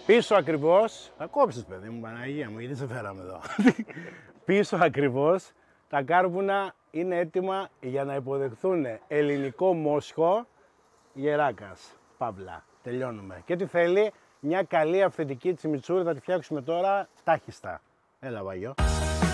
Πίσω ακριβώς, θα κόψεις παιδί μου, Παναγία μου, γιατί σε φέραμε εδώ. Πίσω ακριβώς, τα κάρβουνα είναι έτοιμα για να υποδεχθούν ελληνικό μόσχο Γεράκας. Παύλα, τελειώνουμε. Και τι θέλει, μια καλή αυθεντική τσιμιτσούρη θα τη φτιάξουμε τώρα τάχιστα. Έλα Βαγιό.